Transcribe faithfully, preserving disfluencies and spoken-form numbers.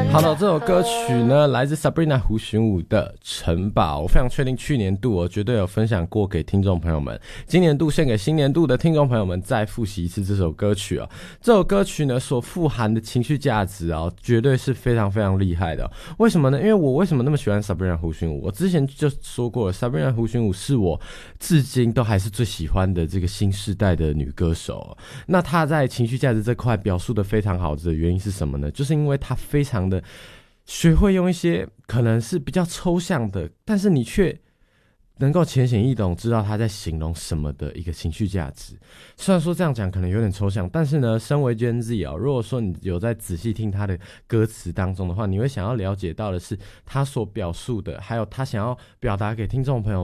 好的，这首歌曲呢来自 Sabrina 胡寻武的城堡，我非常确定去年度我绝对有分享过给听众朋友们，今年度献给新年度的听众朋友们再复习一次这首歌曲哦。这首歌曲呢所富含的情绪价值哦，绝对是非常非常厉害的哦。为什么呢？因为我为什么那么喜欢 Sabrina 胡寻武？我之前就说过了 ，Sabrina 胡寻武是我至今都还是最喜欢的这个新世代的女歌手哦。那她在情绪价值这块表述的非常好的原因是什么呢？就是因为她非常的学会用一些可能是比较抽象的，但是你却能够浅显易懂知道他在形容什么的一个情绪价值。虽然说这样讲可能有点抽象，但是呢身为 Gen Z 哦，如果说你有在仔细听他的歌词当中的话，你会想要了解到的是他所表述的，还有他想要表达给听众朋友